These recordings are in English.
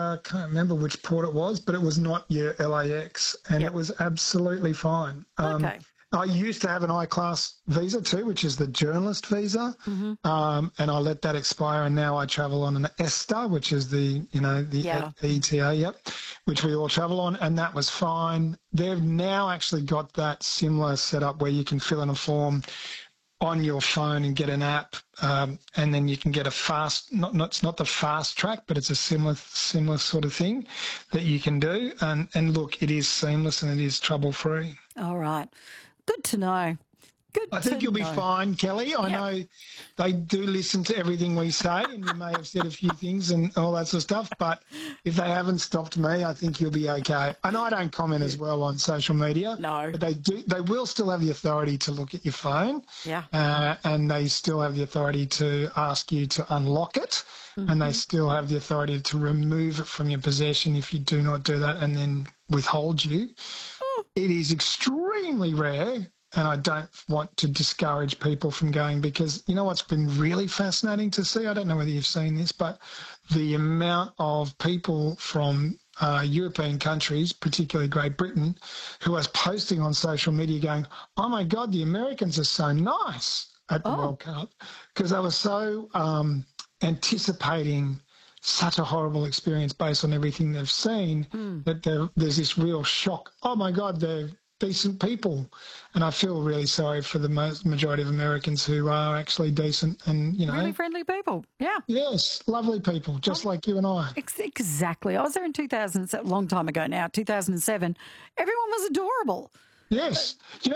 can't remember which port it was, but it was not your LAX, and it was absolutely fine. Okay. I used to have an I-class visa too, which is the journalist visa, and I let that expire, and now I travel on an ESTA, which is the ETA, which we all travel on, and that was fine. They've now actually got that similar setup where you can fill in a form on your phone and get an app, and then you can get a it's not the fast track, but it's a similar sort of thing that you can do. And look, it is seamless and it is trouble-free. All right. Good to know. I think you'll be fine, Kelly. I know they do listen to everything we say, and you may have said a few things and all that sort of stuff, but if they haven't stopped me, I think you'll be okay. And I don't comment as well on social media. No. But they will still have the authority to look at your phone. Yeah. And they still have the authority to ask you to unlock it, and they still have the authority to remove it from your possession if you do not do that and then withhold you. It is extremely rare. And I don't want to discourage people from going, because you know what's been really fascinating to see? I don't know whether you've seen this, but the amount of people from European countries, particularly Great Britain, who are posting on social media going, oh, my God, the Americans are so nice at the World Cup, because they were so anticipating such a horrible experience based on everything they've seen that there's this real shock. Oh, my God, they're decent people, and I feel really sorry for the majority of Americans who are actually decent and, really friendly people. Yeah. Yes, lovely people, just like you and I. Exactly. I was there in 2000, a long time ago now, 2007. Everyone was adorable. Yes.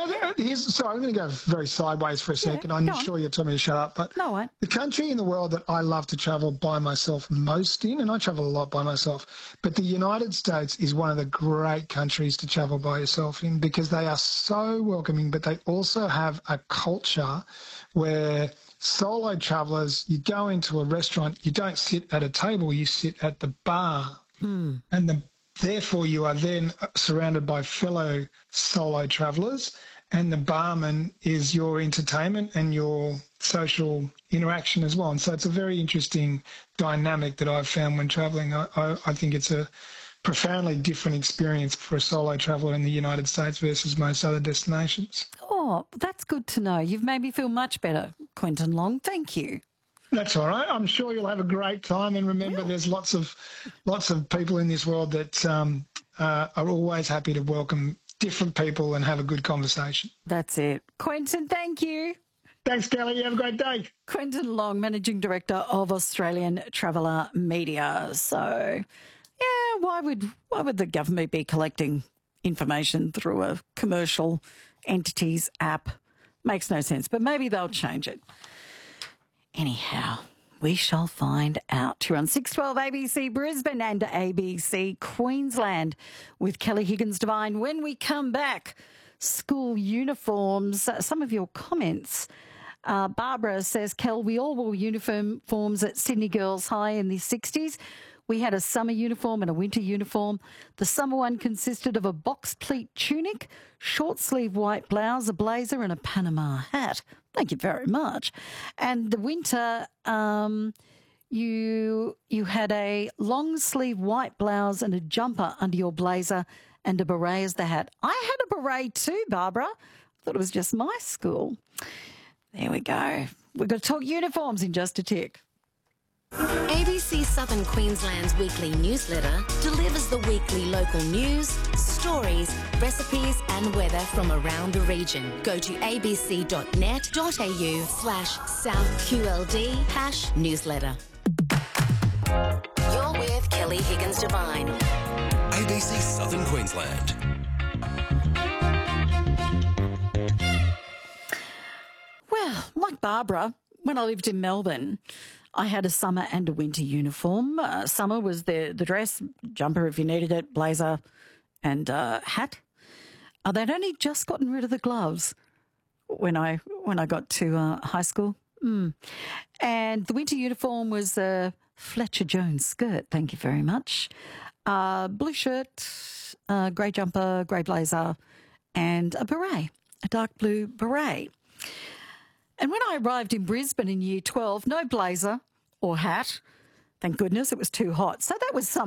So I'm going to go very sideways for a second. I'm sure you're telling me to shut up, but the country in the world that I love to travel by myself most in, and I travel a lot by myself, but the United States is one of the great countries to travel by yourself in, because they are so welcoming, but they also have a culture where solo travellers, you go into a restaurant, you don't sit at a table, you sit at the bar, and therefore, you are then surrounded by fellow solo travellers, and the barman is your entertainment and your social interaction as well. And so it's a very interesting dynamic that I've found when travelling. I think it's a profoundly different experience for a solo traveller in the United States versus most other destinations. Oh, that's good to know. You've made me feel much better, Quentin Long. Thank you. That's all right. I'm sure you'll have a great time. And remember, there's lots of people in this world that are always happy to welcome different people and have a good conversation. That's it. Quentin, thank you. Thanks, Kelly. You have a great day. Quentin Long, Managing Director of Australian Traveller Media. So, yeah, why would the government be collecting information through a commercial entity's app? Makes no sense, but maybe they'll change it. Anyhow, we shall find out. You're on 612 ABC Brisbane and ABC Queensland with Kelly Higgins-Devine. When we come back, school uniforms, some of your comments. Barbara says, Kel, we all wore uniforms at Sydney Girls High in the 60s. We had a summer uniform and a winter uniform. The summer one consisted of a box pleat tunic, short sleeve white blouse, a blazer and a Panama hat. Thank you very much. And the winter, you had a long sleeve white blouse and a jumper under your blazer and a beret as the hat. I had a beret too, Barbara. I thought it was just my school. There we go. We're going to talk uniforms in just a tick. ABC Southern Queensland's weekly newsletter delivers the weekly local news, stories, recipes and weather from around the region. Go to abc.net.au/SouthQLD #newsletter. You're with Kelly Higgins-Devine. ABC Southern Queensland. Well, like Barbara, when I lived in Melbourne, I had a summer and a winter uniform. Summer was the dress, jumper if you needed it, blazer and hat. They'd only just gotten rid of the gloves when I got to high school. And the winter uniform was a Fletcher Jones skirt, thank you very much. Blue shirt, grey jumper, grey blazer and a beret, a dark blue beret. And when I arrived in Brisbane in year 12, no blazer or hat. Thank goodness, it was too hot. So that was something.